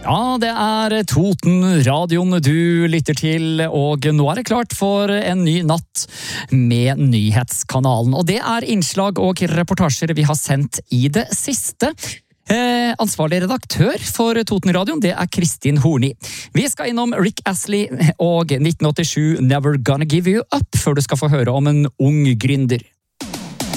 Ja, det Toten-radioen du lytter til, og nå det klart for en ny natt med Nyhetskanalen. Og det innslag og reportasjer vi har sendt i det siste. Ansvarlig redaktør for Toten-radioen, det Kristin Horni. Vi skal innom Rick Astley og 1987 Never Gonna Give You Up, før du skal få høre om en ung gründer.